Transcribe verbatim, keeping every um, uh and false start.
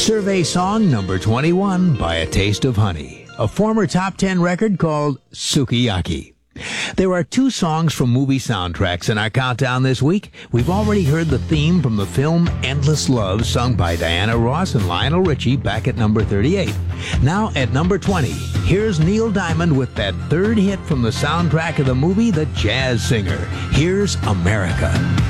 Survey song number twenty-one, By a Taste of Honey, a former top ten record called Sukiyaki. There are two songs from movie soundtracks in our countdown this week. We've already heard the theme from the film Endless Love, sung by Diana Ross and Lionel Richie, back at number thirty-eight. Now at number twenty, here's Neil Diamond with that third hit from the soundtrack of the movie The Jazz Singer. Here's America.